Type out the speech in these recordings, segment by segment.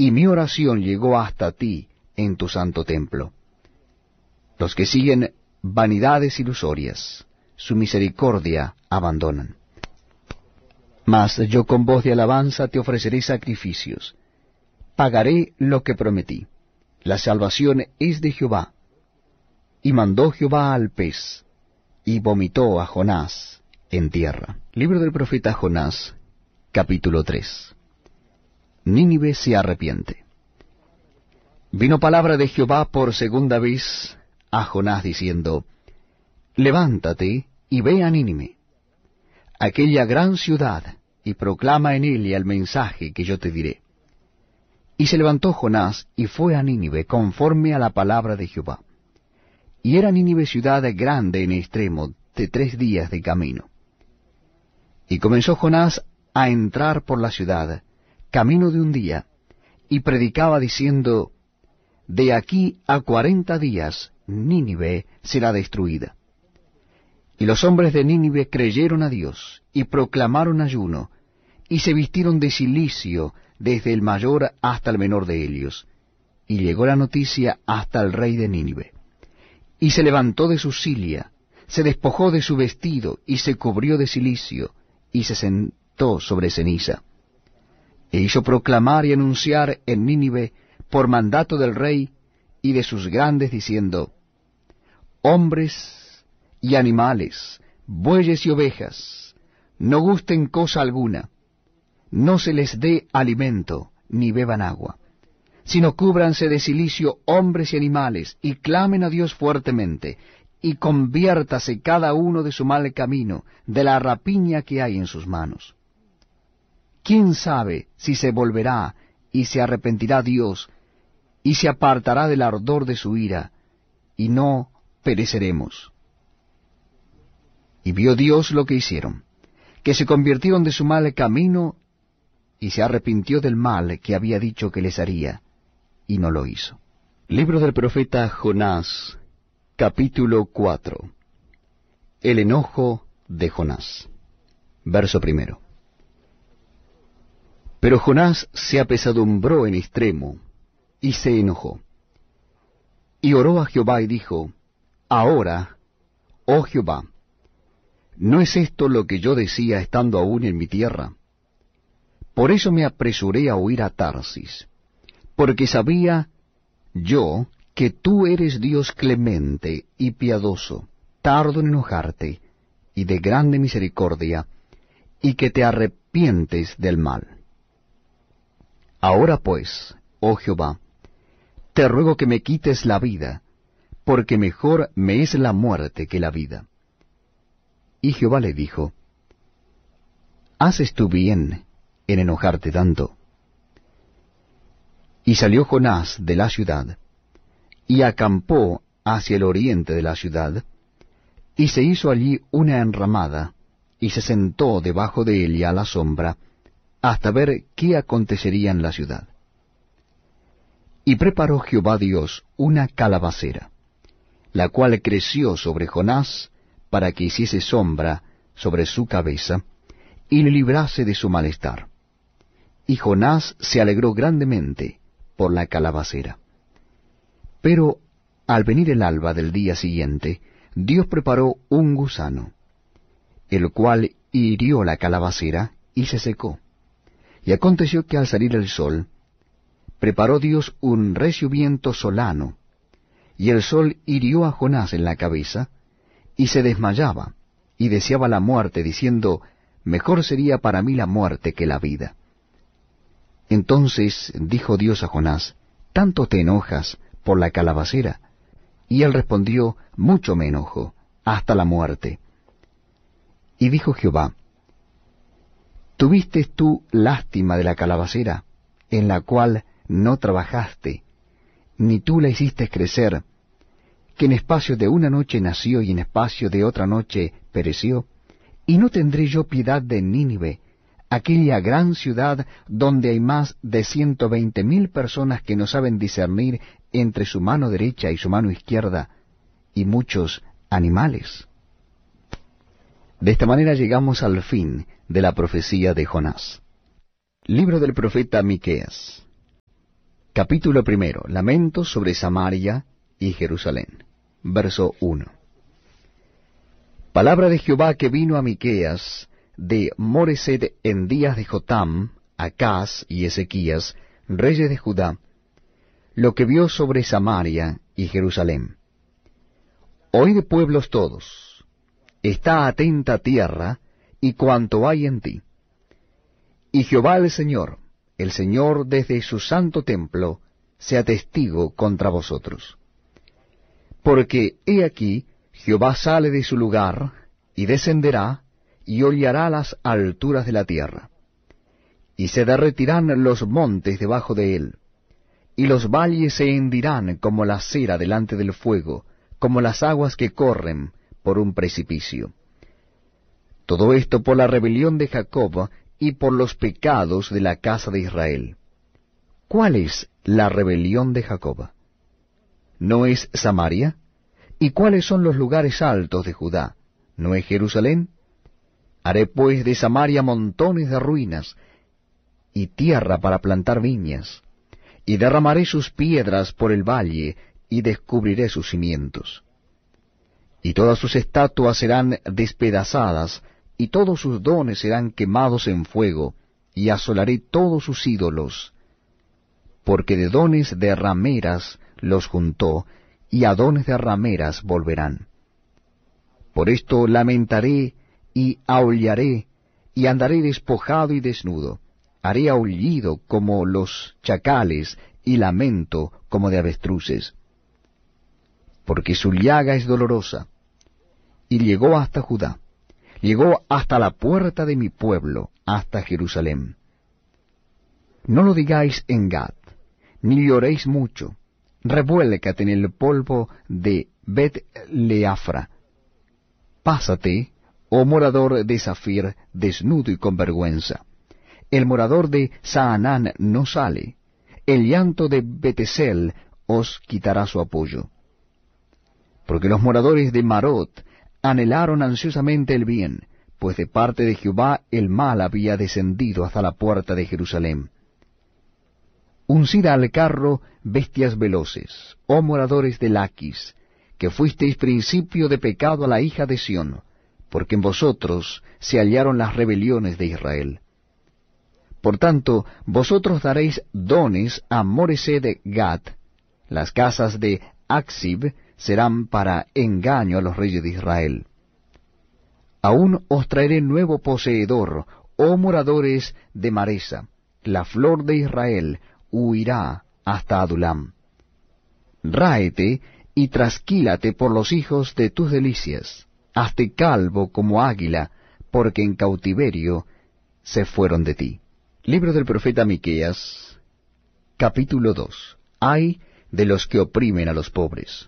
y mi oración llegó hasta ti en tu santo templo. Los que siguen vanidades ilusorias, su misericordia abandonan. Mas yo con voz de alabanza te ofreceré sacrificios. Pagaré lo que prometí. La salvación es de Jehová. Y mandó Jehová al pez, y vomitó a Jonás en tierra. Libro del profeta Jonás, capítulo 3. Nínive se arrepiente. Vino palabra de Jehová por segunda vez a Jonás diciendo, levántate y ve a Nínive, aquella gran ciudad, y proclama en ella el mensaje que yo te diré. Y se levantó Jonás y fue a Nínive conforme a la palabra de Jehová. Y era Nínive ciudad grande en extremo, de 3 días de camino. Y comenzó Jonás a entrar por la ciudad, camino de un día, y predicaba diciendo, de aquí a 40 días Nínive será destruida. Y los hombres de Nínive creyeron a Dios, y proclamaron ayuno, y se vistieron de cilicio desde el mayor hasta el menor de ellos. Y llegó la noticia hasta el rey de Nínive. Y se levantó de su cilia, se despojó de su vestido, y se cubrió de cilicio, y se sentó sobre ceniza. E hizo proclamar y anunciar en Nínive, por mandato del rey y de sus grandes, diciendo, hombres y animales, bueyes y ovejas, no gusten cosa alguna, no se les dé alimento, ni beban agua, sino cúbranse de cilicio hombres y animales, y clamen a Dios fuertemente, y conviértase cada uno de su mal camino, de la rapiña que hay en sus manos. ¿Quién sabe si se volverá y se arrepentirá Dios, y se apartará del ardor de su ira, y no pereceremos? Y vio Dios lo que hicieron, que se convirtieron de su mal camino, y se arrepintió del mal que había dicho que les haría, y no lo hizo. Libro del profeta Jonás, capítulo 4. El enojo de Jonás. Verso 1. Pero Jonás se apesadumbró en extremo, y se enojó. Y oró a Jehová y dijo, ahora, oh Jehová, ¿no es esto lo que yo decía estando aún en mi tierra? Por eso me apresuré a huir a Tarsis, porque sabía yo que tú eres Dios clemente y piadoso, tardo en enojarte, y de grande misericordia, y que te arrepientes del mal. Ahora pues, oh Jehová, te ruego que me quites la vida, porque mejor me es la muerte que la vida. Y Jehová le dijo, ¿haces tú bien en enojarte tanto? Y salió Jonás de la ciudad, y acampó hacia el oriente de la ciudad, y se hizo allí una enramada, y se sentó debajo de ella a la sombra, hasta ver qué acontecería en la ciudad. Y preparó Jehová Dios una calabacera, la cual creció sobre Jonás, para que hiciese sombra sobre su cabeza, y le librase de su malestar. Y Jonás se alegró grandemente por la calabacera. Pero al venir el alba del día siguiente, Dios preparó un gusano, el cual hirió la calabacera y se secó. Y aconteció que al salir el sol, preparó Dios un recio viento solano, y el sol hirió a Jonás en la cabeza, y se desmayaba, y deseaba la muerte, diciendo, mejor sería para mí la muerte que la vida. Entonces dijo Dios a Jonás, ¿tanto te enojas por la calabacera? Y él respondió, mucho me enojo, hasta la muerte. Y dijo Jehová, ¿tuviste tú lástima de la calabacera, en la cual no trabajaste, ni tú la hiciste crecer, que en espacio de una noche nació y en espacio de otra noche pereció? ¿Y no tendré yo piedad de Nínive, aquella gran ciudad donde hay más de 120,000 personas que no saben discernir entre su mano derecha y su mano izquierda, y muchos animales? De esta manera llegamos al fin de la profecía de Jonás. Libro del profeta Miqueas, Capítulo 1. Lamentos sobre Samaria y Jerusalén. Verso 1. Palabra de Jehová que vino a Miqueas de Moreset en días de Jotam, Acaz y Ezequías, reyes de Judá, lo que vio sobre Samaria y Jerusalén. Oíd, pueblos todos, está atenta tierra y cuanto hay en ti. Y Jehová el Señor desde su santo templo, sea testigo contra vosotros. Porque he aquí, Jehová sale de su lugar, y descenderá, y hollará las alturas de la tierra. Y se derretirán los montes debajo de él, y los valles se hendirán como la cera delante del fuego, como las aguas que corren por un precipicio. Todo esto por la rebelión de Jacob, y por los pecados de la casa de Israel. ¿Cuál es la rebelión de Jacob? ¿No es Samaria? ¿Y cuáles son los lugares altos de Judá? ¿No es Jerusalén? Haré pues de Samaria montones de ruinas, y tierra para plantar viñas, y derramaré sus piedras por el valle, y descubriré sus cimientos. Y todas sus estatuas serán despedazadas, y todos sus dones serán quemados en fuego, y asolaré todos sus ídolos, porque de dones de rameras los juntó, y a dones de rameras volverán. Por esto lamentaré y aullaré, y andaré despojado y desnudo, haré aullido como los chacales, y lamento como de avestruces. Porque su llaga es dolorosa, y llegó hasta Judá, llegó hasta la puerta de mi pueblo, hasta Jerusalén. No lo digáis en Gad, ni lloréis mucho, revuélcate en el polvo de Bet-Leafra. Pásate, oh morador de Zafir, desnudo y con vergüenza. El morador de Saanán no sale, el llanto de Betesel os quitará su apoyo. Porque los moradores de Marot anhelaron ansiosamente el bien, pues de parte de Jehová el mal había descendido hasta la puerta de Jerusalén. Uncid al carro bestias veloces, oh moradores de Laquis, que fuisteis principio de pecado a la hija de Sión, porque en vosotros se hallaron las rebeliones de Israel. Por tanto, vosotros daréis dones a Moreset de Gad, las casas de Aksib serán para engaño a los reyes de Israel. Aún os traeré nuevo poseedor, oh moradores de Maresa, la flor de Israel huirá hasta Adulam. Ráete y trasquílate por los hijos de tus delicias, hazte calvo como águila, porque en cautiverio se fueron de ti. Libro del profeta Miqueas, capítulo 2. Ay de los que oprimen a los pobres.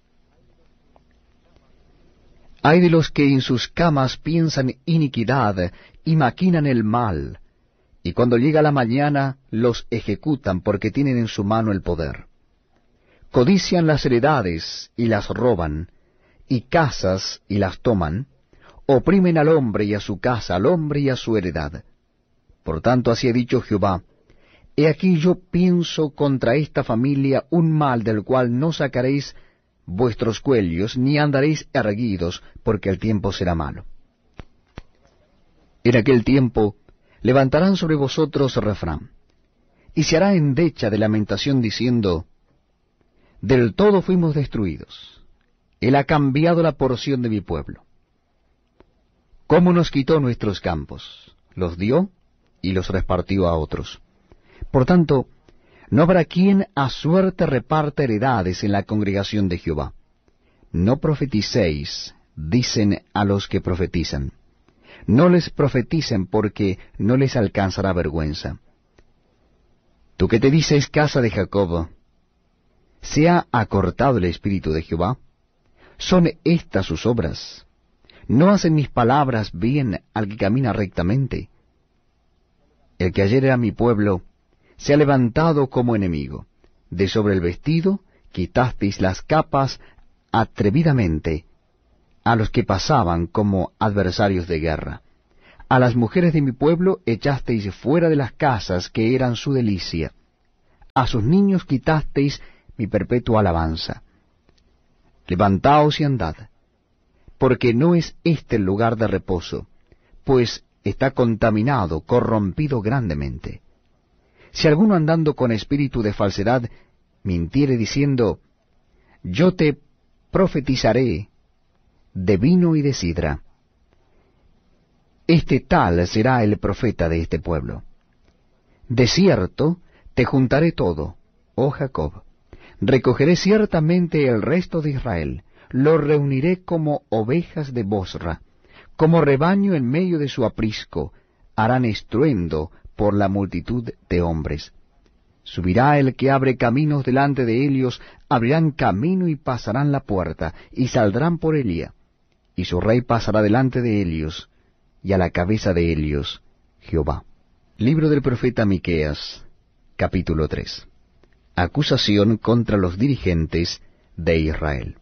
Ay de los que en sus camas piensan iniquidad y maquinan el mal, y cuando llega la mañana los ejecutan porque tienen en su mano el poder. Codician las heredades y las roban, y casas y las toman, oprimen al hombre y a su casa, al hombre y a su heredad. Por tanto así ha dicho Jehová, he aquí yo pienso contra esta familia un mal del cual no sacaréis vuestros cuellos, ni andaréis erguidos, porque el tiempo será malo. En aquel tiempo levantarán sobre vosotros refrán, y se hará endecha de lamentación diciendo, del todo fuimos destruidos, él ha cambiado la porción de mi pueblo. ¿Cómo nos quitó nuestros campos? Los dio y los repartió a otros. Por tanto, no habrá quien a suerte reparta heredades en la congregación de Jehová. No profeticéis, dicen a los que profetizan. No les profeticen porque no les alcanzará vergüenza. Tú que te dices casa de Jacob, ¿se ha acortado el espíritu de Jehová? ¿Son estas sus obras? ¿No hacen mis palabras bien al que camina rectamente? El que ayer era mi pueblo, se ha levantado como enemigo. De sobre el vestido quitasteis las capas atrevidamente a los que pasaban como adversarios de guerra. A las mujeres de mi pueblo echasteis fuera de las casas que eran su delicia. A sus niños quitasteis mi perpetua alabanza. Levantaos y andad, porque no es este el lugar de reposo, pues está contaminado, corrompido grandemente. Si alguno andando con espíritu de falsedad mintiere diciendo, yo te profetizaré de vino y de sidra, este tal será el profeta de este pueblo. De cierto te juntaré todo, oh Jacob, recogeré ciertamente el resto de Israel, lo reuniré como ovejas de Bosra, como rebaño en medio de su aprisco, harán estruendo por la multitud de hombres. Subirá el que abre caminos delante de ellos, abrirán camino y pasarán la puerta, y saldrán por ella, y su rey pasará delante de ellos, y a la cabeza de ellos Jehová. Libro del profeta Miqueas, capítulo 3. Acusación contra los dirigentes de Israel.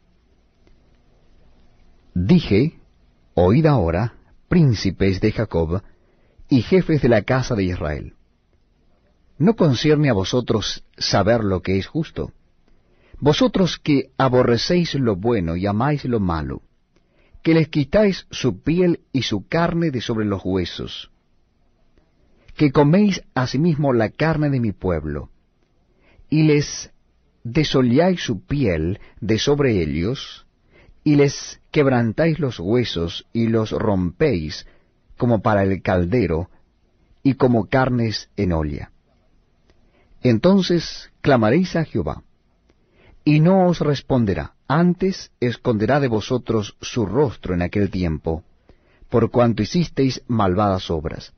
Dije, oíd ahora, príncipes de Jacob, y jefes de la casa de Israel. ¿No concierne a vosotros saber lo que es justo? Vosotros que aborrecéis lo bueno y amáis lo malo, que les quitáis su piel y su carne de sobre los huesos, que coméis asimismo la carne de mi pueblo, y les desolláis su piel de sobre ellos, y les quebrantáis los huesos y los rompéis como para el caldero y como carnes en olla. Entonces clamaréis a Jehová, y no os responderá, antes esconderá de vosotros su rostro en aquel tiempo, por cuanto hicisteis malvadas obras.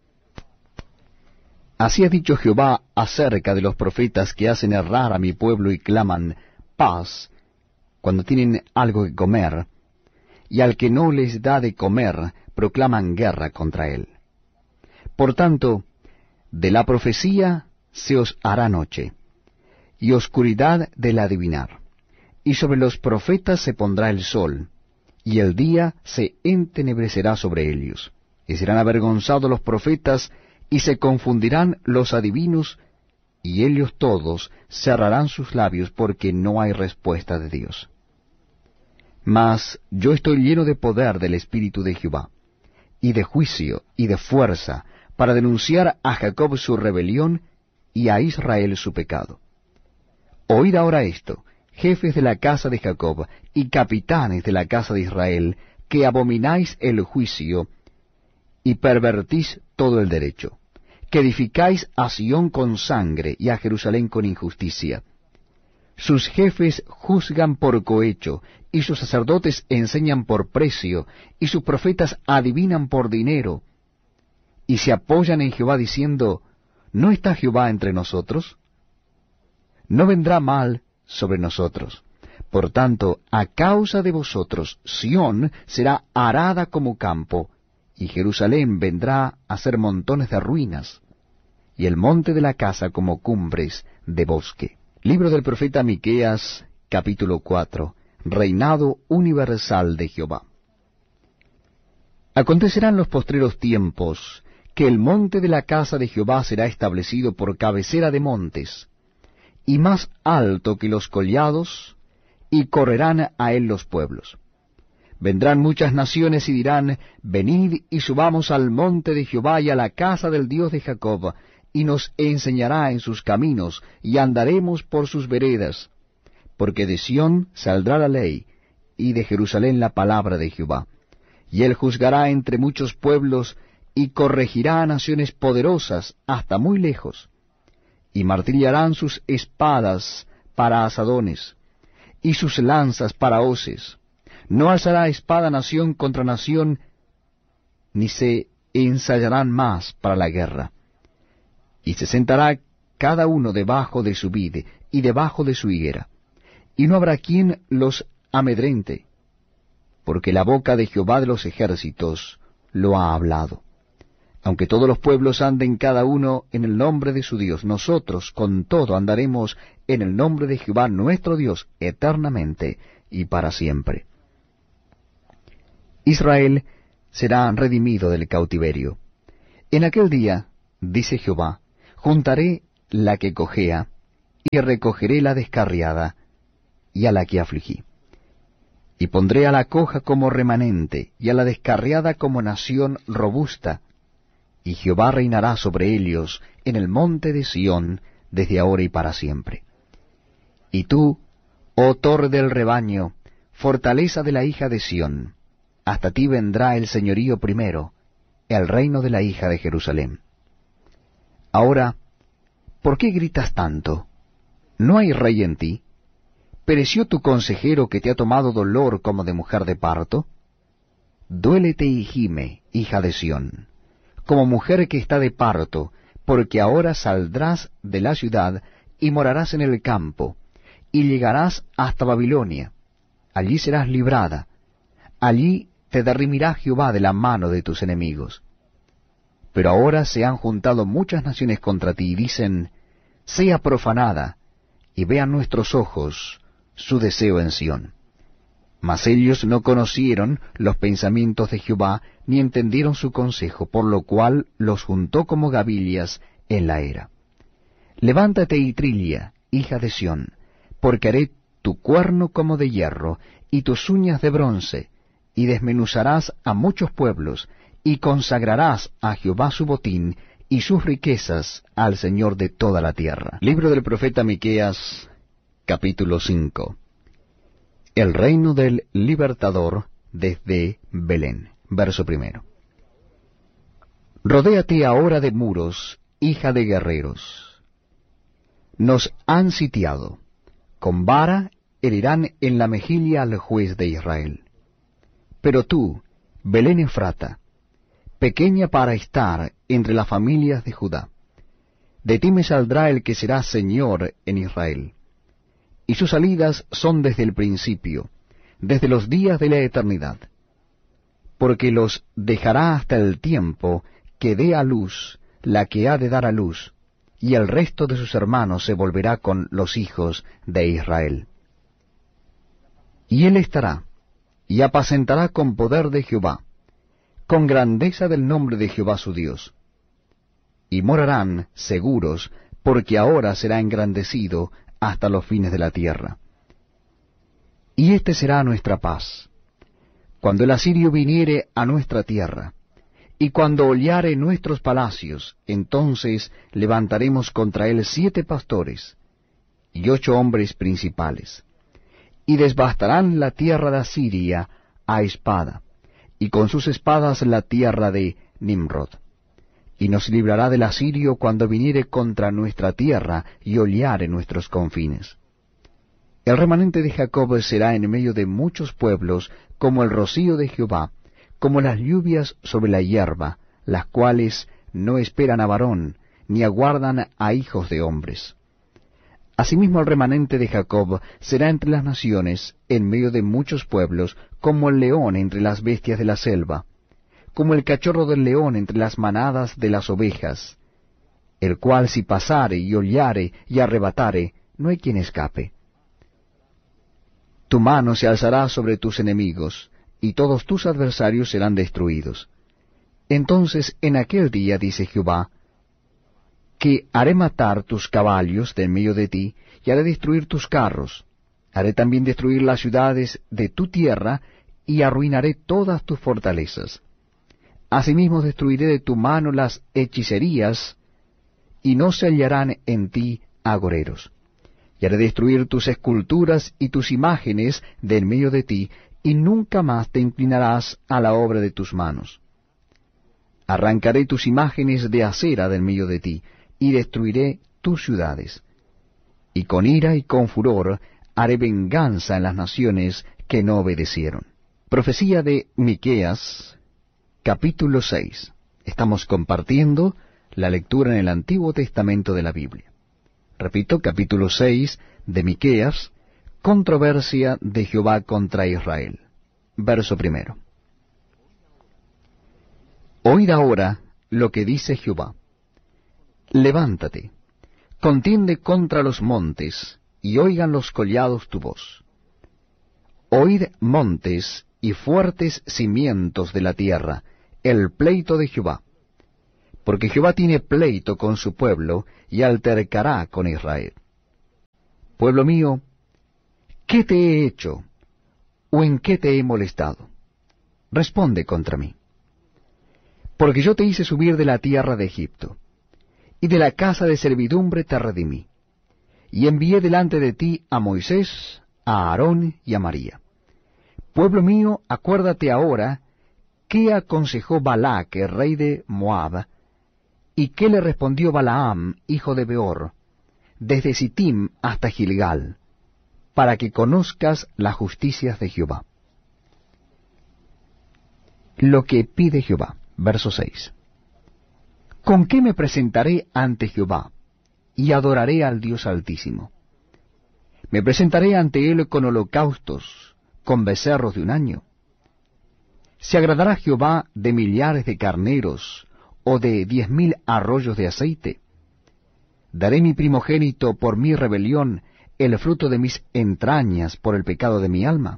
Así ha dicho Jehová acerca de los profetas que hacen errar a mi pueblo y claman paz cuando tienen algo que comer, y al que no les da de comer proclaman guerra contra él. Por tanto, de la profecía se os hará noche, y oscuridad del adivinar, y sobre los profetas se pondrá el sol, y el día se entenebrecerá sobre ellos, y serán avergonzados los profetas, y se confundirán los adivinos, y ellos todos cerrarán sus labios, porque no hay respuesta de Dios. Mas yo estoy lleno de poder del Espíritu de Jehová, y de juicio y de fuerza, para denunciar a Jacob su rebelión, y a Israel su pecado. Oíd ahora esto, jefes de la casa de Jacob, y capitanes de la casa de Israel, que abomináis el juicio, y pervertís todo el derecho, que edificáis a Sión con sangre, y a Jerusalén con injusticia. Sus jefes juzgan por cohecho, y sus sacerdotes enseñan por precio, y sus profetas adivinan por dinero, y se apoyan en Jehová diciendo, ¿no está Jehová entre nosotros? No vendrá mal sobre nosotros. Por tanto, a causa de vosotros, Sión será arada como campo, y Jerusalén vendrá a ser montones de ruinas, y el monte de la casa como cumbres de bosque. Libro del profeta Miqueas, capítulo 4. Reinado universal de Jehová. Acontecerán los postreros tiempos, que el monte de la casa de Jehová será establecido por cabecera de montes, y más alto que los collados, y correrán a él los pueblos. Vendrán muchas naciones y dirán, venid y subamos al monte de Jehová y a la casa del Dios de Jacob, y nos enseñará en sus caminos, y andaremos por sus veredas. Porque de Sión saldrá la ley, y de Jerusalén la palabra de Jehová. Y él juzgará entre muchos pueblos, y corregirá a naciones poderosas hasta muy lejos. Y martillarán sus espadas para asadones, y sus lanzas para hoces. No alzará espada nación contra nación, ni se ensayarán más para la guerra. Y se sentará cada uno debajo de su vid y debajo de su higuera, y no habrá quien los amedrente, porque la boca de Jehová de los ejércitos lo ha hablado. Aunque todos los pueblos anden cada uno en el nombre de su Dios, nosotros con todo andaremos en el nombre de Jehová nuestro Dios eternamente y para siempre. Israel será redimido del cautiverio. En aquel día, dice Jehová, juntaré la que cojea, y recogeré la descarriada, y a la que afligí. Y pondré a la coja como remanente, y a la descarriada como nación robusta, y Jehová reinará sobre ellos en el monte de Sión, desde ahora y para siempre. Y tú, oh torre del rebaño, fortaleza de la hija de Sión, hasta ti vendrá el señorío primero, el reino de la hija de Jerusalén. Ahora, ¿por qué gritas tanto? ¿No hay rey en ti? ¿Pereció tu consejero que te ha tomado dolor como de mujer de parto? Duélete y gime, hija de Sión, como mujer que está de parto, porque ahora saldrás de la ciudad y morarás en el campo, y llegarás hasta Babilonia. Allí serás librada, allí te derrimirá Jehová de la mano de tus enemigos. Pero ahora se han juntado muchas naciones contra ti y dicen, sea profanada, y vean nuestros ojos su deseo en Sión. Mas ellos no conocieron los pensamientos de Jehová, ni entendieron su consejo, por lo cual los juntó como gavillas en la era. Levántate y trilla, hija de Sión, porque haré tu cuerno como de hierro, y tus uñas de bronce, y desmenuzarás a muchos pueblos, y consagrarás a Jehová su botín, y sus riquezas al Señor de toda la tierra. Libro del profeta Miqueas, capítulo 5. El reino del libertador desde Belén. Verso 1. Rodéate ahora de muros, hija de guerreros. Nos han sitiado. Con vara herirán en la mejilla al juez de Israel. Pero tú, Belén Efrata, pequeña para estar entre las familias de Judá, de ti me saldrá el que será Señor en Israel. Y sus salidas son desde el principio, desde los días de la eternidad. Porque los dejará hasta el tiempo que dé a luz la que ha de dar a luz, y el resto de sus hermanos se volverá con los hijos de Israel. Y él estará, y apacentará con poder de Jehová, con grandeza del nombre de Jehová su Dios. Y morarán seguros, porque ahora será engrandecido hasta los fines de la tierra. Y este será nuestra paz, cuando el asirio viniere a nuestra tierra, y cuando hollare nuestros palacios, entonces levantaremos contra él 7 pastores, y 8 hombres principales, y desbastarán la tierra de Asiria a espada, y con sus espadas la tierra de Nimrod. Y nos librará del asirio cuando viniere contra nuestra tierra y hollare nuestros confines. El remanente de Jacob será en medio de muchos pueblos, como el rocío de Jehová, como las lluvias sobre la hierba, las cuales no esperan a varón, ni aguardan a hijos de hombres. Asimismo el remanente de Jacob será entre las naciones, en medio de muchos pueblos, como el león entre las bestias de la selva, como el cachorro del león entre las manadas de las ovejas, el cual si pasare y hollare y arrebatare, no hay quien escape. Tu mano se alzará sobre tus enemigos, y todos tus adversarios serán destruidos. Entonces en aquel día, dice Jehová, que haré matar tus caballos de en medio de ti, y haré destruir tus carros. Haré también destruir las ciudades de tu tierra, y arruinaré todas tus fortalezas. Asimismo destruiré de tu mano las hechicerías, y no se hallarán en ti agoreros. Y haré destruir tus esculturas y tus imágenes de en medio de ti, y nunca más te inclinarás a la obra de tus manos. Arrancaré tus imágenes de acera de en medio de ti, y destruiré tus ciudades. Y con ira y con furor haré venganza en las naciones que no obedecieron. Profecía de Miqueas, capítulo 6. Estamos compartiendo la lectura en el Antiguo Testamento de la Biblia. Repito, capítulo 6 de Miqueas, controversia de Jehová contra Israel. Verso 1. Oíd ahora lo que dice Jehová. Levántate, contiende contra los montes, y oigan los collados tu voz. Oíd montes y fuertes cimientos de la tierra, el pleito de Jehová. Porque Jehová tiene pleito con su pueblo, y altercará con Israel. Pueblo mío, ¿qué te he hecho, o en qué te he molestado? Responde contra mí. Porque yo te hice subir de la tierra de Egipto, y de la casa de servidumbre te redimí, y envié delante de ti a Moisés, a Aarón y a María. Pueblo mío, acuérdate ahora qué aconsejó Balac, el rey de Moab, y qué le respondió Balaam, hijo de Beor, desde Sittim hasta Gilgal, para que conozcas las justicias de Jehová. Lo que pide Jehová, verso 6. ¿Con qué me presentaré ante Jehová, y adoraré al Dios Altísimo? Me presentaré ante él con holocaustos, con becerros de un año. ¿Se agradará Jehová de millares de carneros, o de 10,000 arroyos de aceite? Daré mi primogénito por mi rebelión, el fruto de mis entrañas por el pecado de mi alma.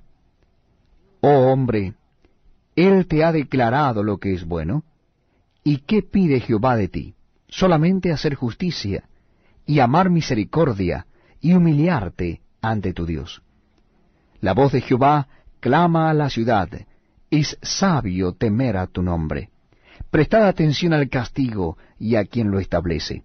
Oh hombre, él te ha declarado lo que es bueno. ¿Y qué pide Jehová de ti? Solamente hacer justicia, y amar misericordia, y humillarte ante tu Dios. La voz de Jehová clama a la ciudad, es sabio temer a tu nombre. Prestad atención al castigo y a quien lo establece.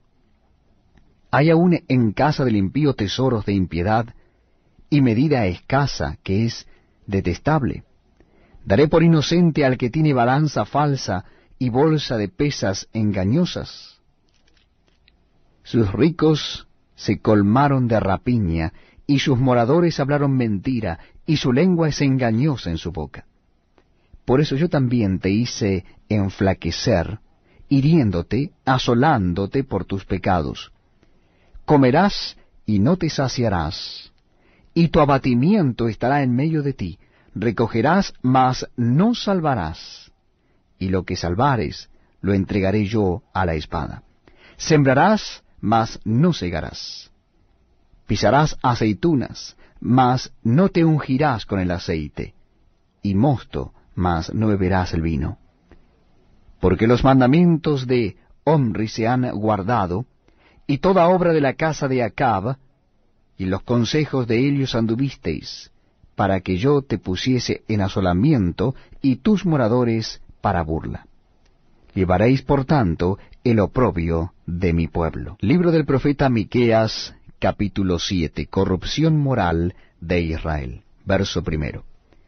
Hay aún en casa del impío tesoros de impiedad, y medida escasa que es detestable. Daré por inocente al que tiene balanza falsa y bolsa de pesas engañosas. Sus ricos se colmaron de rapiña, y sus moradores hablaron mentira, y su lengua es engañosa en su boca. Por eso yo también te hice enflaquecer, hiriéndote, asolándote por tus pecados. Comerás y no te saciarás, y tu abatimiento estará en medio de ti. Recogerás, mas no salvarás, y lo que salvares lo entregaré yo a la espada. Sembrarás, mas no segarás. Pisarás aceitunas, mas no te ungirás con el aceite, y mosto, mas no beberás el vino. Porque los mandamientos de Omri se han guardado, y toda obra de la casa de Acab, y los consejos de ellos anduvisteis, para que yo te pusiese en asolamiento, y tus moradores para burla. Llevaréis, por tanto, el oprobio de mi pueblo. Libro del profeta Miqueas, capítulo 7, corrupción moral de Israel. Verso 1.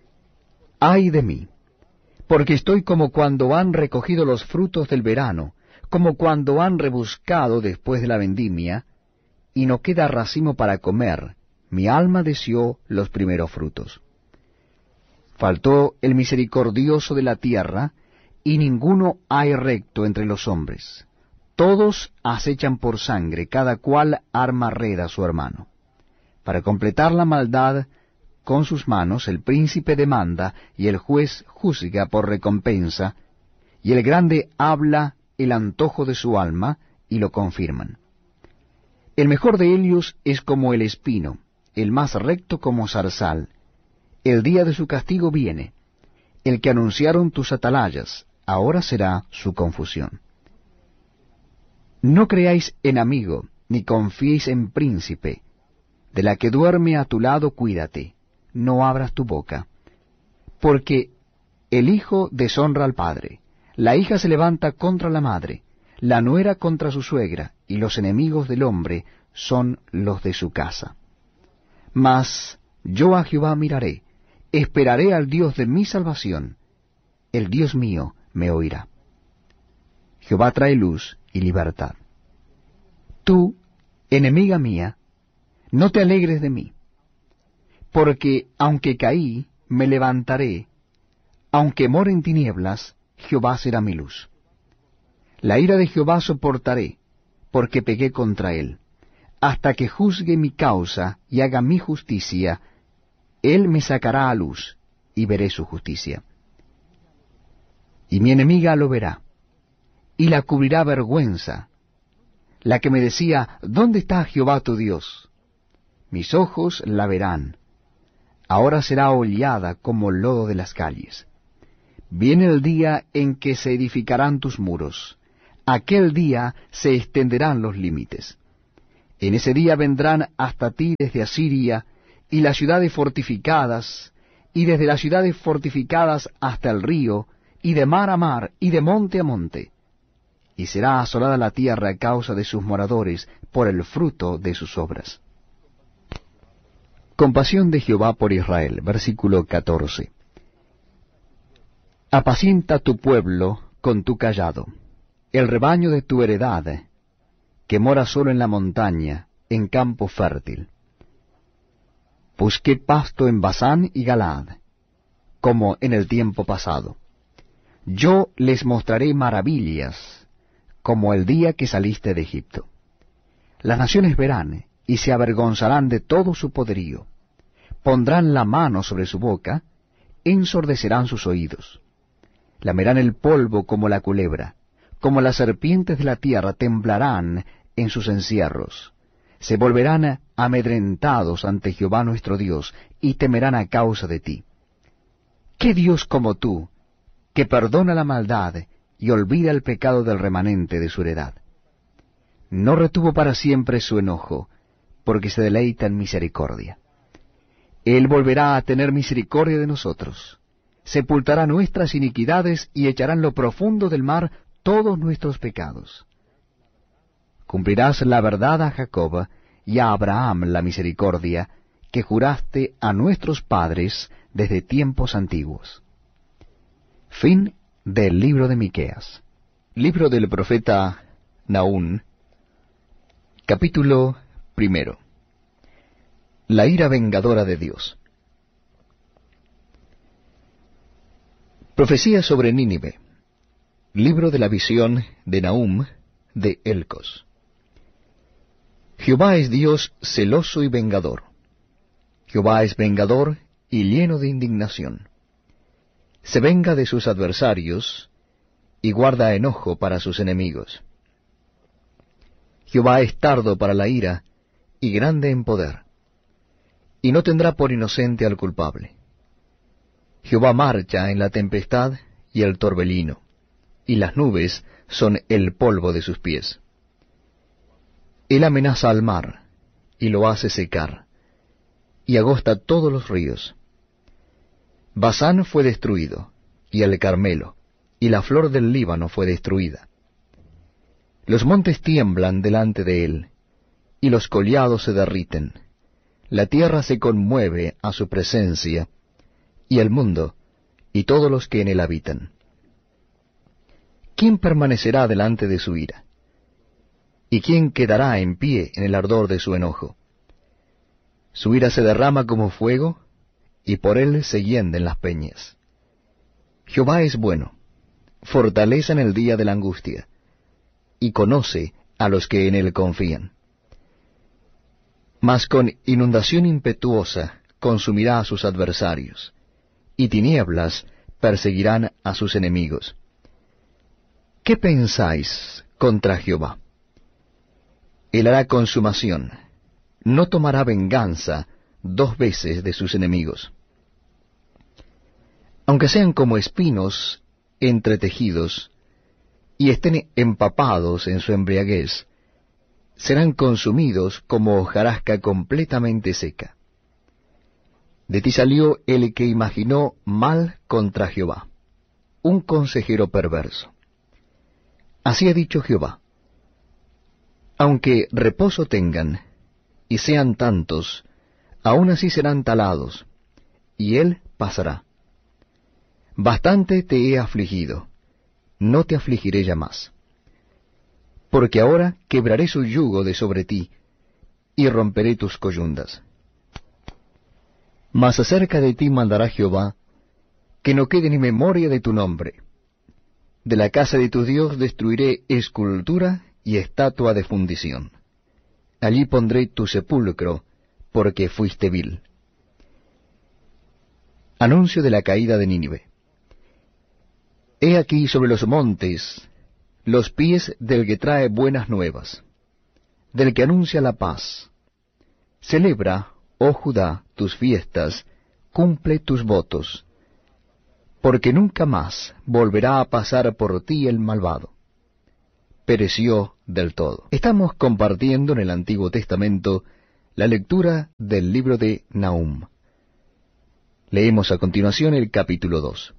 Ay de mí, porque estoy como cuando han recogido los frutos del verano, como cuando han rebuscado después de la vendimia, y no queda racimo para comer. Mi alma deseó los primeros frutos. Faltó el misericordioso de la tierra, y ninguno hay recto entre los hombres. Todos acechan por sangre, cada cual arma red a su hermano. Para completar la maldad con sus manos, el príncipe demanda, y el juez juzga por recompensa, y el grande habla el antojo de su alma, y lo confirman. El mejor de ellos es como el espino, el más recto como zarzal. El día de su castigo viene. El que anunciaron tus atalayas, ahora será su confusión. No creáis en amigo, ni confiéis en príncipe. De la que duerme a tu lado, cuídate, no abras tu boca. Porque el hijo deshonra al padre, la hija se levanta contra la madre, la nuera contra su suegra, y los enemigos del hombre son los de su casa. Mas yo a Jehová miraré, esperaré al Dios de mi salvación. El Dios mío me oirá. Jehová trae luz y libertad. Tú, enemiga mía, no te alegres de mí, porque aunque caí, me levantaré, aunque more en tinieblas, Jehová será mi luz. La ira de Jehová soportaré, porque pequé contra él. Hasta que juzgue mi causa y haga mi justicia, él me sacará a luz, y veré su justicia. Y mi enemiga lo verá, y la cubrirá vergüenza, la que me decía, ¿dónde está Jehová tu Dios? Mis ojos la verán, ahora será hollada como lodo de las calles. Viene el día en que se edificarán tus muros, aquel día se extenderán los límites. En ese día vendrán hasta ti desde Asiria, y las ciudades fortificadas, y desde las ciudades fortificadas hasta el río, y de mar a mar, y de monte a monte. Y será asolada la tierra a causa de sus moradores, por el fruto de sus obras. Compasión de Jehová por Israel, versículo 14. Apacienta tu pueblo con tu cayado, el rebaño de tu heredad, que mora solo en la montaña, en campo fértil. Busqué pasto en Basán y Galaad, como en el tiempo pasado. Yo les mostraré maravillas, como el día que saliste de Egipto. Las naciones verán y se avergonzarán de todo su poderío. Pondrán la mano sobre su boca, ensordecerán sus oídos. Lamerán el polvo como la culebra, como las serpientes de la tierra temblarán en sus encierros. Se volverán amedrentados ante Jehová nuestro Dios, y temerán a causa de ti. ¿Qué Dios como tú, que perdona la maldad y olvida el pecado del remanente de su heredad? No retuvo para siempre su enojo, porque se deleita en misericordia. Él volverá a tener misericordia de nosotros, sepultará nuestras iniquidades y echará en lo profundo del mar todos nuestros pecados. Cumplirás la verdad a Jacob y a Abraham la misericordia que juraste a nuestros padres desde tiempos antiguos. Fin del libro de Miqueas. Libro del profeta Nahum, capítulo 1. La ira vengadora de Dios. Profecía sobre Nínive. Libro de la visión de Nahum de Elcos. Jehová es Dios celoso y vengador. Jehová es vengador y lleno de indignación. Se venga de sus adversarios y guarda enojo para sus enemigos. Jehová es tardo para la ira y grande en poder, y no tendrá por inocente al culpable. Jehová marcha en la tempestad y el torbellino, y las nubes son el polvo de sus pies. Él amenaza al mar, y lo hace secar, y agosta todos los ríos. Basán fue destruido, y el Carmelo, y la flor del Líbano fue destruida. Los montes tiemblan delante de él, y los collados se derriten. La tierra se conmueve a su presencia, y el mundo, y todos los que en él habitan. ¿Quién permanecerá delante de su ira? ¿Y quién quedará en pie en el ardor de su enojo? Su ira se derrama como fuego, y por él se hienden las peñas. Jehová es bueno, fortaleza en el día de la angustia, y conoce a los que en él confían. Mas con inundación impetuosa consumirá a sus adversarios, y tinieblas perseguirán a sus enemigos. ¿Qué pensáis contra Jehová? Él hará consumación, no tomará venganza 2 veces de sus enemigos. Aunque sean como espinos entretejidos, y estén empapados en su embriaguez, serán consumidos como hojarasca completamente seca. De ti salió el que imaginó mal contra Jehová, un consejero perverso. Así ha dicho Jehová: aunque reposo tengan, y sean tantos, aun así serán talados, y él pasará. Bastante te he afligido, no te afligiré ya más. Porque ahora quebraré su yugo de sobre ti, y romperé tus coyundas. Mas acerca de ti mandará Jehová, que no quede ni memoria de tu nombre. De la casa de tu Dios destruiré escultura y estatua de fundición. Allí pondré tu sepulcro, porque fuiste vil. Anuncio de la caída de Nínive. He aquí sobre los montes los pies del que trae buenas nuevas, del que anuncia la paz. Celebra, oh Judá, tus fiestas, cumple tus votos, porque nunca más volverá a pasar por ti el malvado. pereció del todo. Estamos compartiendo en el Antiguo Testamento la lectura del libro de Nahum. Leemos a continuación el capítulo 2.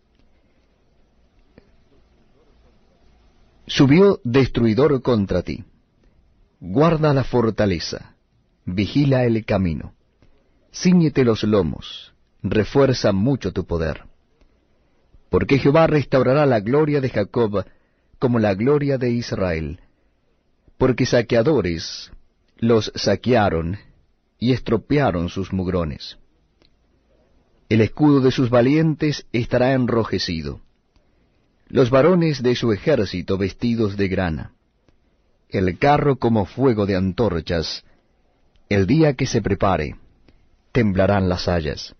Subió destruidor contra ti. Guarda la fortaleza, vigila el camino. Cíñete los lomos, refuerza mucho tu poder. Porque Jehová restaurará la gloria de Jacob como la gloria de Israel. Porque saqueadores los saquearon y estropearon sus mugrones. El escudo de sus valientes estará enrojecido, los varones de su ejército vestidos de grana, el carro como fuego de antorchas. El día que se prepare, temblarán las hayas.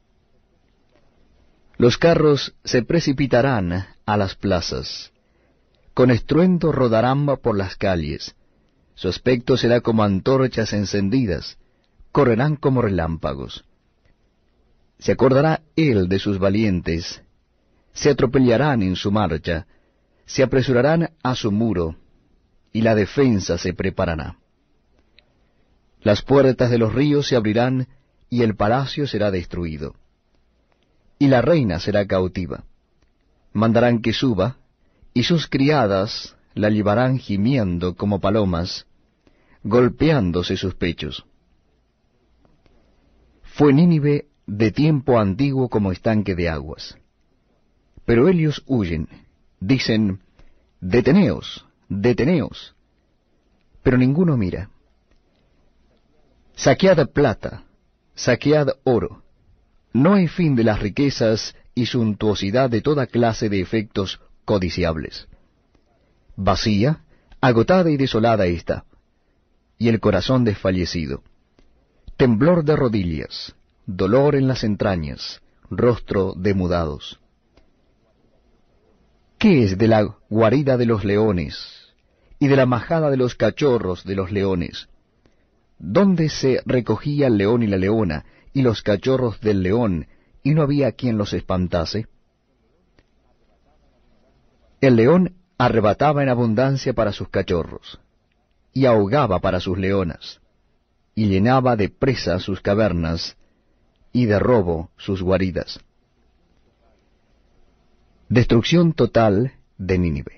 Los carros se precipitarán a las plazas, con estruendo rodarán por las calles. Su aspecto será como antorchas encendidas, correrán como relámpagos. Se acordará él de sus valientes, se atropellarán en su marcha, se apresurarán a su muro, y la defensa se preparará. Las puertas de los ríos se abrirán, y el palacio será destruido. Y la reina será cautiva. Mandarán que suba, y sus criadas la llevarán gimiendo como palomas, golpeándose sus pechos. Fue Nínive de tiempo antiguo como estanque de aguas. Pero ellos huyen, dicen, deteneos, deteneos. Pero ninguno mira. Saquead plata, saquead oro. No hay fin de las riquezas y suntuosidad de toda clase de efectos codiciables. Vacía, agotada y desolada está, y el corazón desfallecido. Temblor de rodillas, dolor en las entrañas, rostro de mudados. ¿Qué es de la guarida de los leones y de la majada de los cachorros de los leones? ¿Dónde se recogía el león y la leona y los cachorros del león, y no había quien los espantase? El león arrebataba en abundancia para sus cachorros, y ahogaba para sus leonas, y llenaba de presa sus cavernas, y de robo sus guaridas. Destrucción total de Nínive.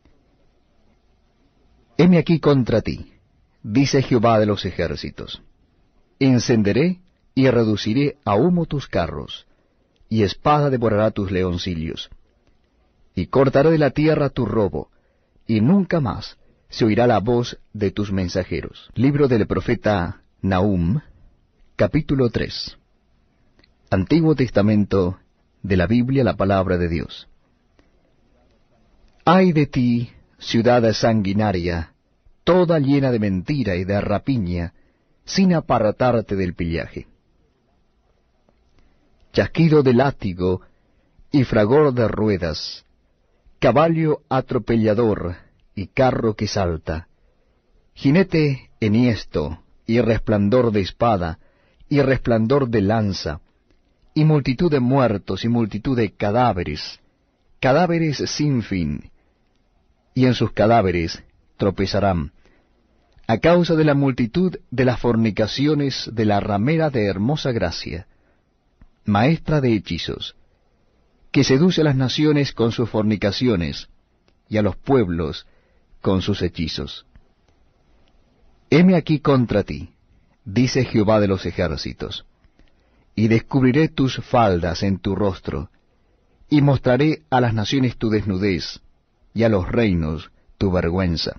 Heme aquí contra ti, dice Jehová de los ejércitos. Encenderé y reduciré a humo tus carros, y espada devorará tus leoncillos. Y cortaré de la tierra tu robo, y nunca más se oirá la voz de tus mensajeros. Libro del profeta Nahum, capítulo 3. Antiguo Testamento de la Biblia, la palabra de Dios. Ay de ti, ciudad sanguinaria, toda llena de mentira y de rapiña, sin apartarte del pillaje. Chasquido de látigo y fragor de ruedas, caballo atropellador y carro que salta, jinete enhiesto y resplandor de espada y resplandor de lanza, y multitud de muertos y multitud de cadáveres, cadáveres sin fin, y en sus cadáveres tropezarán, a causa de la multitud de las fornicaciones de la ramera de hermosa gracia, maestra de hechizos, que seduce a las naciones con sus fornicaciones, y a los pueblos con sus hechizos. Heme aquí contra ti, dice Jehová de los ejércitos, y descubriré tus faldas en tu rostro, y mostraré a las naciones tu desnudez, y a los reinos tu vergüenza.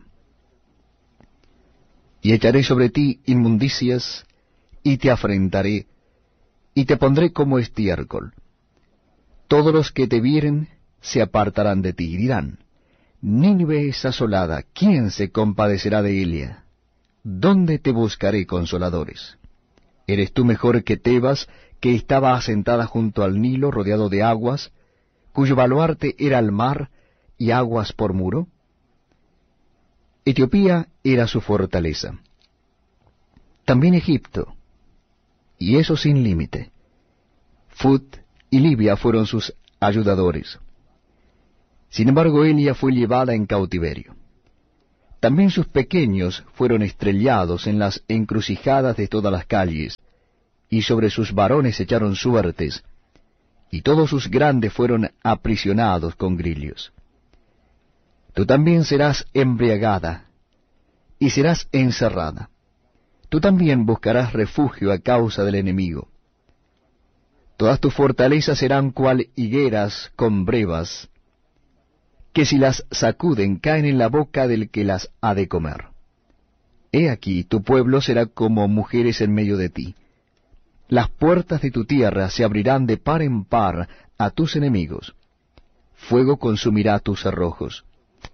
Y echaré sobre ti inmundicias, y te afrentaré, y te pondré como estiércol. Todos los que te vieren se apartarán de ti, y dirán, Nínive es asolada, ¿quién se compadecerá de ella? ¿Dónde te buscaré consoladores? ¿Eres tú mejor que Tebas, que estaba asentada junto al Nilo, rodeado de aguas, cuyo baluarte era el mar y aguas por muro? Etiopía era su fortaleza. También Egipto, y eso sin límite. Fut y Libia fueron sus ayudadores. Sin embargo, Elia fue llevada en cautiverio. También sus pequeños fueron estrellados en las encrucijadas de todas las calles, y sobre sus varones echaron suertes, y todos sus grandes fueron aprisionados con grillos. Tú también serás embriagada, y serás encerrada. Tú también buscarás refugio a causa del enemigo. Todas tus fortalezas serán cual higueras con brevas, que si las sacuden caen en la boca del que las ha de comer. He aquí, tu pueblo será como mujeres en medio de ti. Las puertas de tu tierra se abrirán de par en par a tus enemigos. Fuego consumirá tus cerrojos.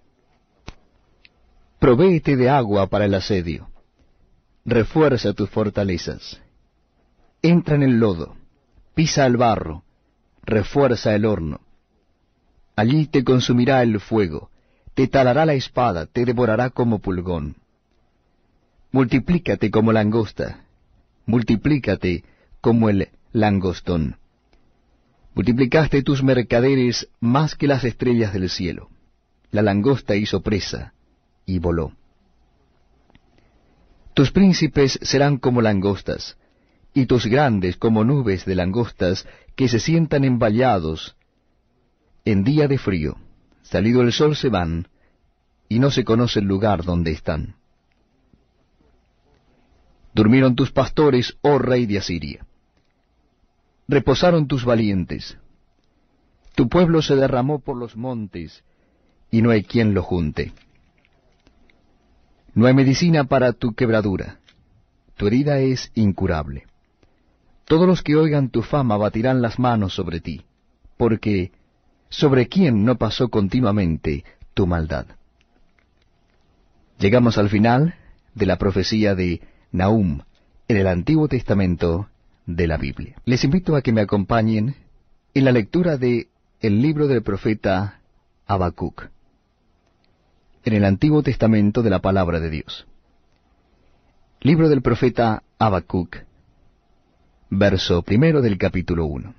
Provéete de agua para el asedio. Refuerza tus fortalezas. Entra en el lodo, pisa el barro, refuerza el horno. Allí te consumirá el fuego, te talará la espada, te devorará como pulgón. Multiplícate como langosta, multiplícate como el langostón. Multiplicaste tus mercaderes más que las estrellas del cielo. La langosta hizo presa y voló. Tus príncipes serán como langostas, y tus grandes como nubes de langostas que se sientan en vallados. En día de frío, salido el sol se van, y no se conoce el lugar donde están. Durmieron tus pastores, oh rey de Asiria. Reposaron tus valientes. Tu pueblo se derramó por los montes, y no hay quien lo junte. No hay medicina para tu quebradura. Tu herida es incurable. Todos los que oigan tu fama batirán las manos sobre ti, porque ¿sobre quién no pasó continuamente tu maldad? Llegamos al final de la profecía de Nahum en el Antiguo Testamento de la Biblia. Les invito a que me acompañen en la lectura de el libro del profeta Habacuc, en el Antiguo Testamento de la Palabra de Dios. Libro del profeta Habacuc, verso 1 del capítulo 1.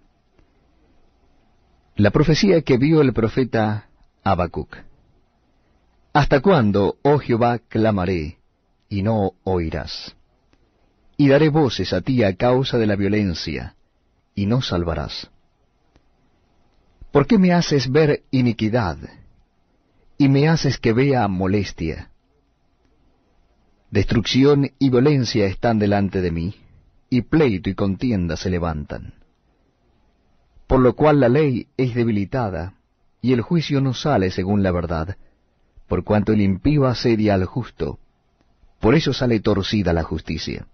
La profecía que vio el profeta Habacuc. ¿Hasta cuándo, oh Jehová, clamaré, y no oirás? Y daré voces a ti a causa de la violencia, y no salvarás. ¿Por qué me haces ver iniquidad, y me haces que vea molestia? Destrucción y violencia están delante de mí, y pleito y contienda se levantan. Por lo cual la ley es debilitada, y el juicio no sale según la verdad, por cuanto el impío asedia al justo, por eso sale torcida la justicia.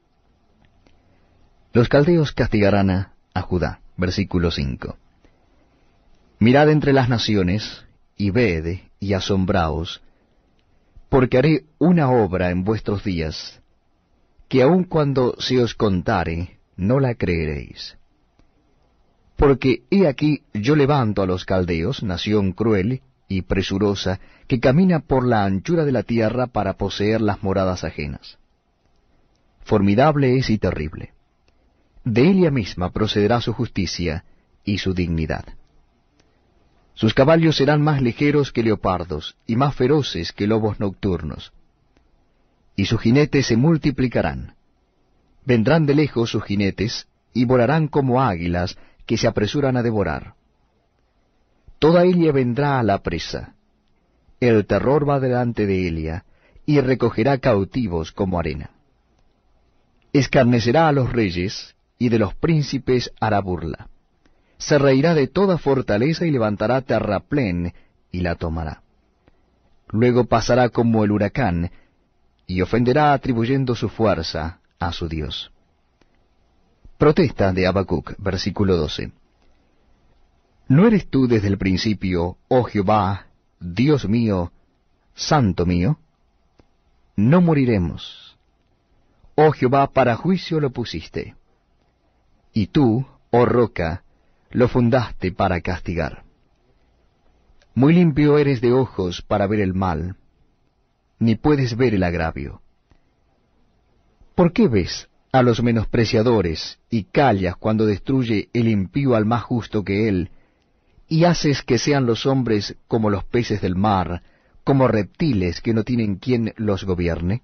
Los caldeos castigarán a Judá. Versículo 5. Mirad entre las naciones, y ved, y asombraos, porque haré una obra en vuestros días, que aun cuando se os contare, no la creeréis. Porque he aquí yo levanto a los caldeos, nación cruel y presurosa, que camina por la anchura de la tierra para poseer las moradas ajenas. Formidable es y terrible. De ella misma procederá su justicia y su dignidad. Sus caballos serán más ligeros que leopardos, y más feroces que lobos nocturnos. Y sus jinetes se multiplicarán. Vendrán de lejos sus jinetes, y volarán como águilas que se apresuran a devorar. Toda Elia vendrá a la presa. El terror va delante de Elia, y recogerá cautivos como arena. Escarnecerá a los reyes, y de los príncipes hará burla. Se reirá de toda fortaleza y levantará terraplén, y la tomará. Luego pasará como el huracán, y ofenderá atribuyendo su fuerza a su Dios. Protesta de Habacuc, versículo 12. ¿No eres tú desde el principio, oh Jehová, Dios mío, Santo mío? No moriremos. Oh Jehová, para juicio lo pusiste. Y tú, oh roca, lo fundaste para castigar. Muy limpio eres de ojos para ver el mal, ni puedes ver el agravio. ¿Por qué ves a los menospreciadores y callas cuando destruye el impío al más justo que él, y haces que sean los hombres como los peces del mar, como reptiles que no tienen quien los gobierne?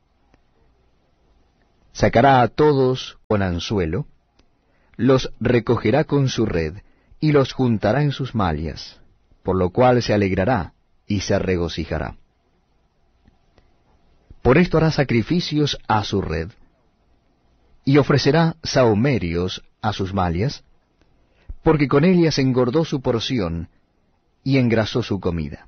Sacará a todos con anzuelo, los recogerá con su red, y los juntará en sus mallas, por lo cual se alegrará y se regocijará. Por esto hará sacrificios a su red, y ofrecerá sahumerios a sus mallas, porque con ellas engordó su porción y engrasó su comida.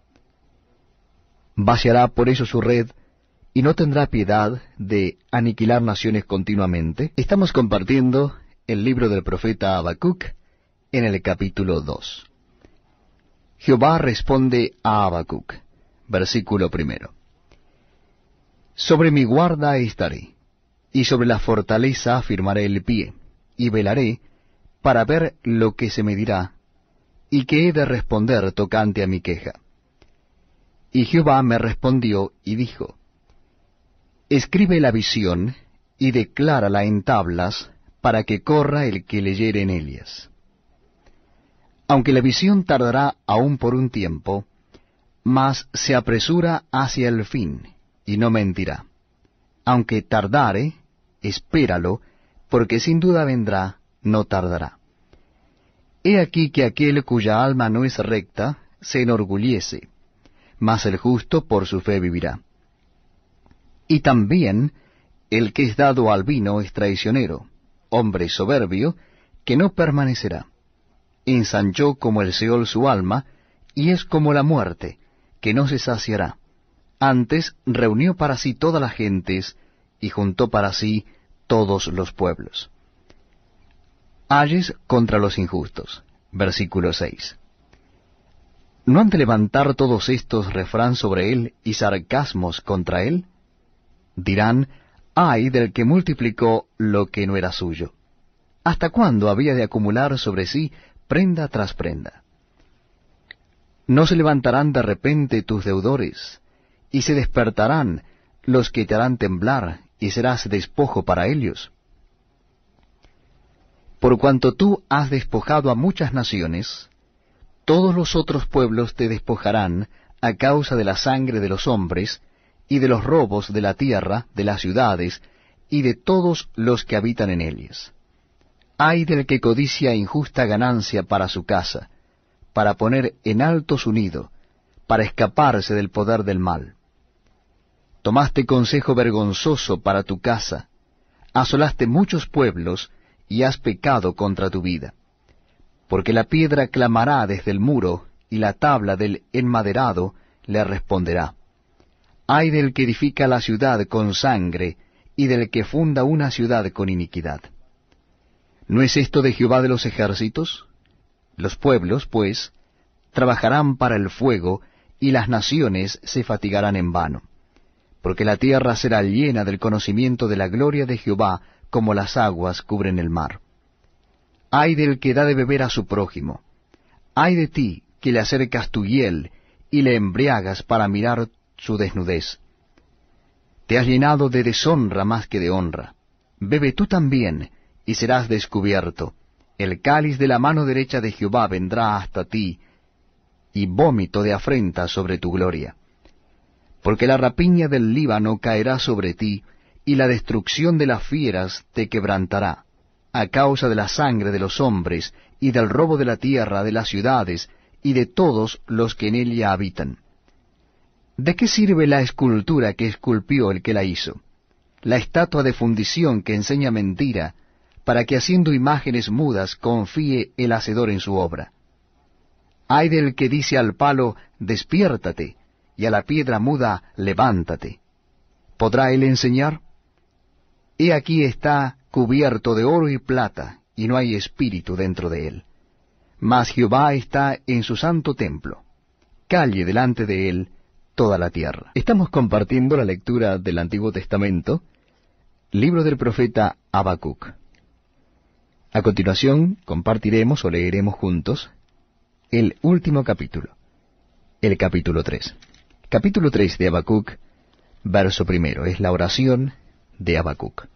Vaciará por eso su red, y no tendrá piedad de aniquilar naciones continuamente. Estamos compartiendo el libro del profeta Habacuc en el capítulo 2. Jehová responde a Habacuc, versículo 1. Sobre mi guarda estaré, y sobre la fortaleza afirmaré el pie, y velaré para ver lo que se me dirá, y que he de responder tocante a mi queja. Y Jehová me respondió y dijo, escribe la visión, y declárala en tablas, para que corra el que leyere en ellas. Aunque la visión tardará aún por un tiempo, mas se apresura hacia el fin, y no mentirá. Aunque tardare, espéralo, porque sin duda vendrá, no tardará. He aquí que aquel cuya alma no es recta, se enorgullece, mas el justo por su fe vivirá. Y también el que es dado al vino es traicionero, hombre soberbio, que no permanecerá. Ensanchó como el Seol su alma, y es como la muerte, que no se saciará. Antes reunió para sí todas las gentes, y juntó para sí todos los pueblos. Ayes contra los injustos. Versículo 6. ¿No han de levantar todos estos refrán sobre él y sarcasmos contra él? Dirán, ay del que multiplicó lo que no era suyo. ¿Hasta cuándo había de acumular sobre sí prenda tras prenda? ¿No se levantarán de repente tus deudores, y se despertarán los que te harán temblar, y serás despojo para ellos? Por cuanto tú has despojado a muchas naciones, todos los otros pueblos te despojarán a causa de la sangre de los hombres, y de los robos de la tierra, de las ciudades, y de todos los que habitan en ellas. Ay del que codicia injusta ganancia para su casa, para poner en alto su nido, para escaparse del poder del mal. Tomaste consejo vergonzoso para tu casa, asolaste muchos pueblos, y has pecado contra tu vida. Porque la piedra clamará desde el muro, y la tabla del enmaderado le responderá. Ay del que edifica la ciudad con sangre, y del que funda una ciudad con iniquidad. ¿No es esto de Jehová de los ejércitos? Los pueblos, pues, trabajarán para el fuego, y las naciones se fatigarán en vano. Porque la tierra será llena del conocimiento de la gloria de Jehová, como las aguas cubren el mar. Ay del que da de beber a su prójimo. Ay de ti, que le acercas tu hiel, y le embriagas para mirar su desnudez. Te has llenado de deshonra más que de honra. Bebe tú también, y serás descubierto. El cáliz de la mano derecha de Jehová vendrá hasta ti, y vómito de afrenta sobre tu gloria. Porque la rapiña del Líbano caerá sobre ti, y la destrucción de las fieras te quebrantará, a causa de la sangre de los hombres, y del robo de la tierra, de las ciudades, y de todos los que en ella habitan. ¿De qué sirve la escultura que esculpió el que la hizo? La estatua de fundición que enseña mentira, para que haciendo imágenes mudas confíe el hacedor en su obra. Ay del que dice al palo, despiértate, y a la piedra muda, levántate. ¿Podrá él enseñar? He aquí está cubierto de oro y plata, y no hay espíritu dentro de él. Mas Jehová está en su santo templo. Calle delante de él toda la tierra. Estamos compartiendo la lectura del Antiguo Testamento, libro del profeta Habacuc. A continuación compartiremos o leeremos juntos el último capítulo, el capítulo 3. Capítulo 3 de Habacuc, verso 1, es la oración de Habacuc.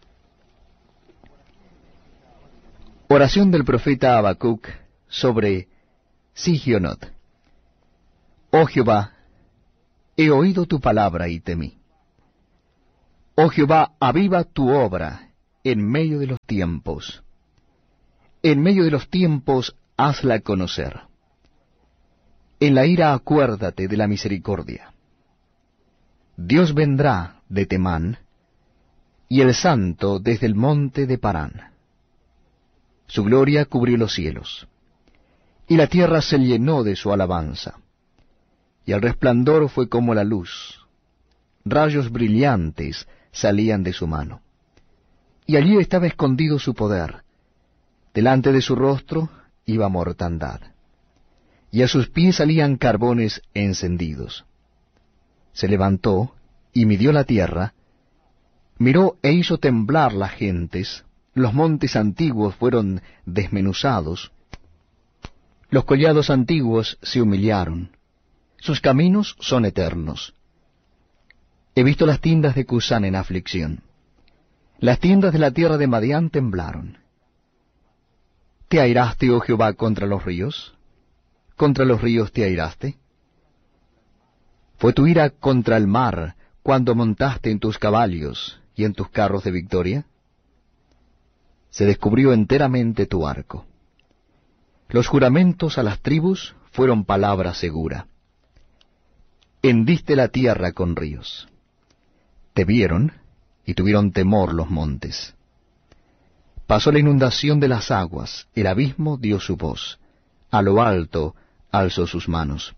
Oración del profeta Habacuc sobre Sigionot. Oh Jehová, he oído tu palabra y temí. Oh Jehová, aviva tu obra en medio de los tiempos. En medio de los tiempos hazla conocer. En la ira acuérdate de la misericordia. Dios vendrá de Temán, y el Santo desde el monte de Parán. Su gloria cubrió los cielos, y la tierra se llenó de su alabanza. Y el resplandor fue como la luz, rayos brillantes salían de su mano. Y allí estaba escondido su poder, delante de su rostro iba mortandad, y a sus pies salían carbones encendidos. Se levantó y midió la tierra, miró e hizo temblar las gentes, los montes antiguos fueron desmenuzados, los collados antiguos se humillaron, sus caminos son eternos. He visto las tiendas de Cusán en aflicción, las tiendas de la tierra de Madián temblaron. ¿Te airaste, oh Jehová, contra los ríos? ¿Contra los ríos te airaste? ¿Fue tu ira contra el mar cuando montaste en tus caballos y en tus carros de victoria? Se descubrió enteramente tu arco. Los juramentos a las tribus fueron palabra segura. Hendiste la tierra con ríos. Te vieron y tuvieron temor los montes. Pasó la inundación de las aguas, el abismo dio su voz, a lo alto alzó sus manos.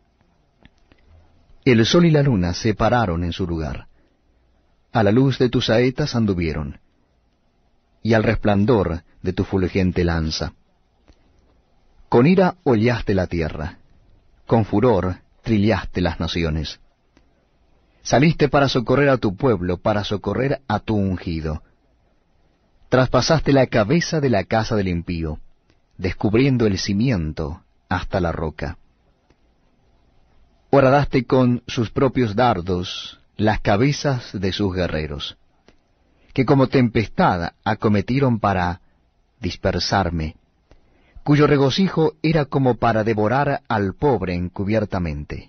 El sol y la luna se pararon en su lugar. A la luz de tus saetas anduvieron, y al resplandor de tu fulgente lanza. Con ira hollaste la tierra, con furor trillaste las naciones. Saliste para socorrer a tu pueblo, para socorrer a tu ungido. Traspasaste la cabeza de la casa del impío, descubriendo el cimiento hasta la roca. Horadaste con sus propios dardos las cabezas de sus guerreros, que como tempestad acometieron para dispersarme, cuyo regocijo era como para devorar al pobre encubiertamente.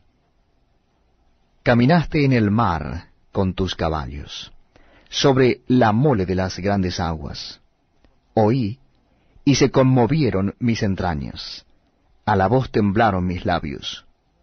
Caminaste en el mar con tus caballos, sobre la mole de las grandes aguas. Oí, y se conmovieron mis entrañas, a la voz temblaron mis labios.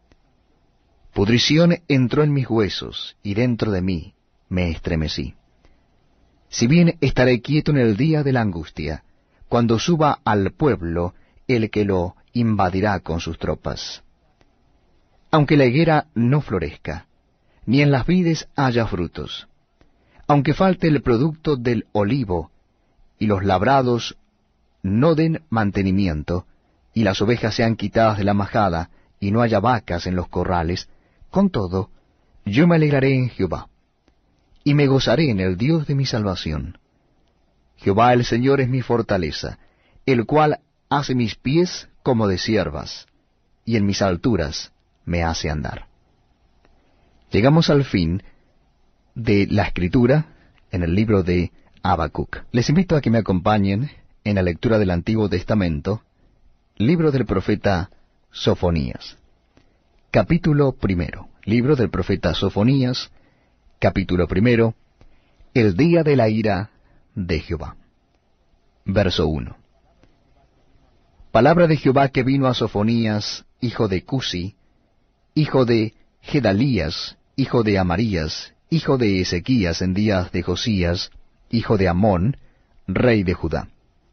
Pudrición entró en mis huesos, y dentro de mí me estremecí. Si bien estaré quieto en el día de la angustia, cuando suba al pueblo el que lo invadirá con sus tropas. Aunque la higuera no florezca, ni en las vides haya frutos, aunque falte el producto del olivo, y los labrados no den mantenimiento, y las ovejas sean quitadas de la majada, y no haya vacas en los corrales, con todo, yo me alegraré en Jehová, y me gozaré en el Dios de mi salvación. Jehová el Señor es mi fortaleza, el cual hace mis pies como de ciervas, y en mis alturas me hace andar. Llegamos al fin de la escritura en el libro de Habacuc. Les invito a que me acompañen en la lectura del Antiguo Testamento, libro del profeta Sofonías. Capítulo 1. Libro del profeta Sofonías, capítulo 1. El día de la ira de Jehová. Verso 1. Palabra de Jehová que vino a Sofonías, hijo de Cusi, hijo de Gedalías, hijo de Amarías, hijo de Ezequías en días de Josías, hijo de Amón, rey de Judá.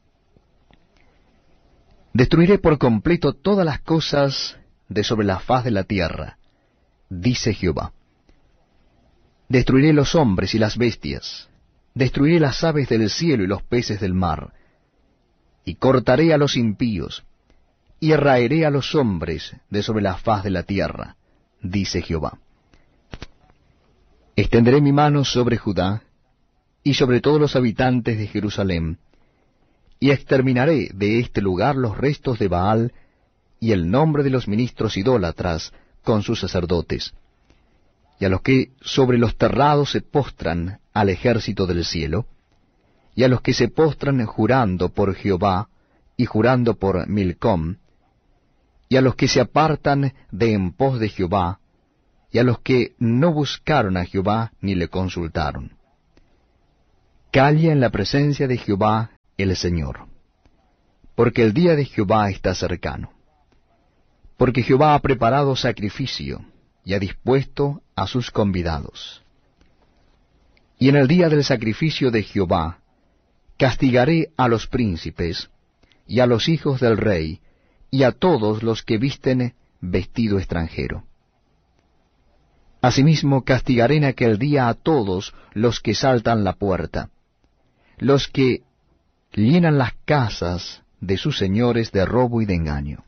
Destruiré por completo todas las cosas de sobre la faz de la tierra, dice Jehová. Destruiré los hombres y las bestias, destruiré las aves del cielo y los peces del mar, y cortaré a los impíos, y raeré a los hombres de sobre la faz de la tierra, dice Jehová. Extenderé mi mano sobre Judá, y sobre todos los habitantes de Jerusalén, y exterminaré de este lugar los restos de Baal, y el nombre de los ministros idólatras con sus sacerdotes, y a los que sobre los terrados se postran al ejército del cielo, y a los que se postran jurando por Jehová, y jurando por Milcom, y a los que se apartan de en pos de Jehová, y a los que no buscaron a Jehová ni le consultaron. Calla en la presencia de Jehová el Señor, porque el día de Jehová está cercano. Porque Jehová ha preparado sacrificio, y ha dispuesto a sus convidados. Y en el día del sacrificio de Jehová, castigaré a los príncipes, y a los hijos del rey, y a todos los que visten vestido extranjero. Asimismo castigaré en aquel día a todos los que saltan la puerta, los que llenan las casas de sus señores de robo y de engaño.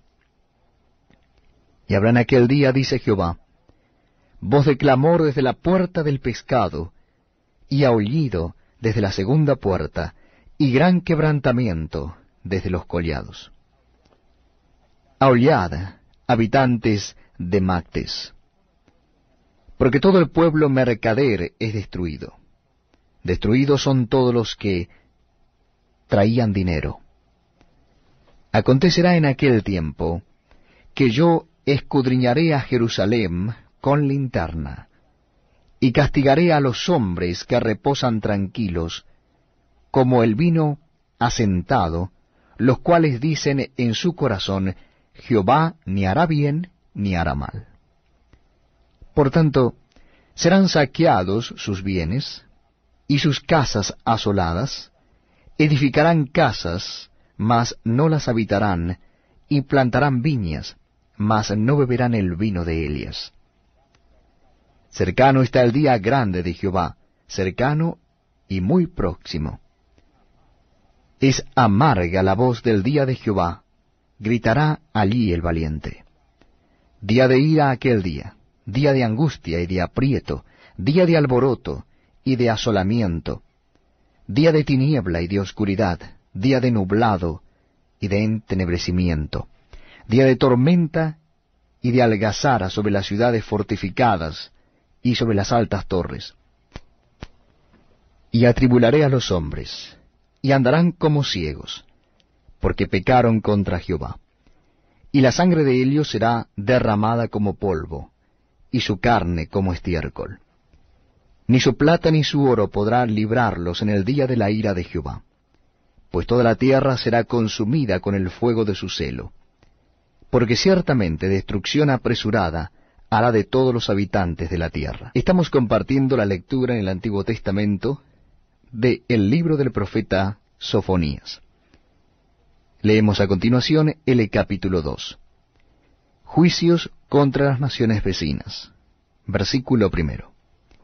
Y habrá en aquel día, dice Jehová, voz de clamor desde la puerta del pescado, y aullido desde la segunda puerta, y gran quebrantamiento desde los collados. Aullad, habitantes de Mactes, porque todo el pueblo mercader es destruido. Destruidos son todos los que traían dinero. Acontecerá en aquel tiempo que yo escudriñaré a Jerusalén con linterna, y castigaré a los hombres que reposan tranquilos, como el vino asentado, los cuales dicen en su corazón, Jehová ni hará bien ni hará mal. Por tanto, serán saqueados sus bienes, y sus casas asoladas, edificarán casas, mas no las habitarán, y plantarán viñas, mas no beberán el vino de ellas. Cercano está el día grande de Jehová, cercano y muy próximo. Es amarga la voz del día de Jehová, gritará allí el valiente. Día de ira aquel día, día de angustia y de aprieto, día de alboroto y de asolamiento, día de tiniebla y de oscuridad, día de nublado y de entenebrecimiento, día de tormenta y de algazara sobre las ciudades fortificadas y sobre las altas torres. Y atribularé a los hombres, y andarán como ciegos, porque pecaron contra Jehová. Y la sangre de ellos será derramada como polvo, y su carne como estiércol. Ni su plata ni su oro podrá librarlos en el día de la ira de Jehová, pues toda la tierra será consumida con el fuego de su celo. Porque ciertamente destrucción apresurada hará de todos los habitantes de la tierra. Estamos compartiendo la lectura en el Antiguo Testamento del libro del profeta Sofonías. Leemos a continuación el capítulo 2. Juicios contra las naciones vecinas. Versículo 1.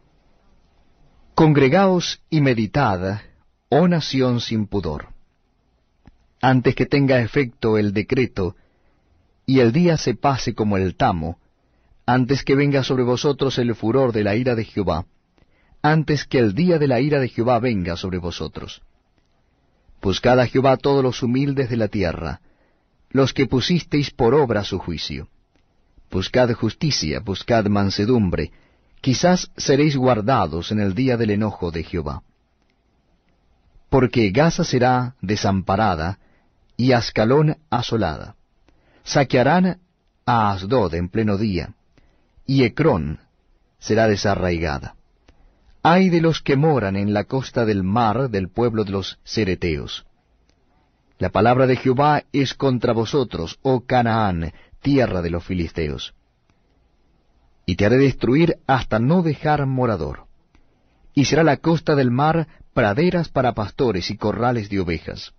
Congregaos y meditad, oh nación sin pudor, antes que tenga efecto el decreto, y el día se pase como el tamo, antes que venga sobre vosotros el furor de la ira de Jehová, antes que el día de la ira de Jehová venga sobre vosotros. Buscad a Jehová todos los humildes de la tierra, los que pusisteis por obra su juicio. Buscad justicia, buscad mansedumbre, quizás seréis guardados en el día del enojo de Jehová. Porque Gaza será desamparada, y Ascalón asolada. Saquearán a Asdod en pleno día, y Ecrón será desarraigada. Ay de los que moran en la costa del mar del pueblo de los cereteos. La palabra de Jehová es contra vosotros, oh Canaán, tierra de los filisteos. Y te haré destruir hasta no dejar morador. Y será la costa del mar praderas para pastores y corrales de ovejas.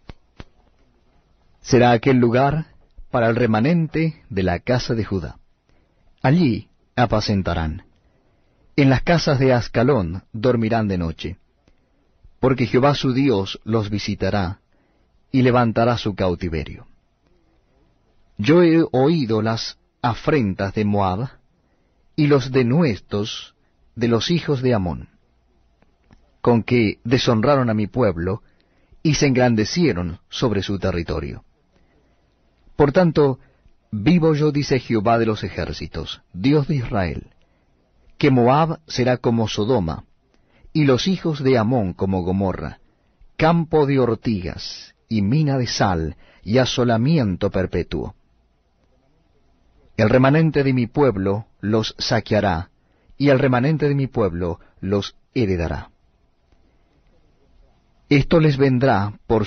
Será aquel lugar para el remanente de la casa de Judá. Allí apacentarán. En las casas de Ascalón dormirán de noche, porque Jehová su Dios los visitará, y levantará su cautiverio. Yo he oído las afrentas de Moab, y los denuestos de los hijos de Amón, con que deshonraron a mi pueblo, y se engrandecieron sobre su territorio. Por tanto, vivo yo, dice Jehová de los ejércitos, Dios de Israel, que Moab será como Sodoma, y los hijos de Amón como Gomorra, campo de ortigas, y mina de sal, y asolamiento perpetuo. El remanente de mi pueblo los saqueará, y el remanente de mi pueblo los heredará. Esto les vendrá por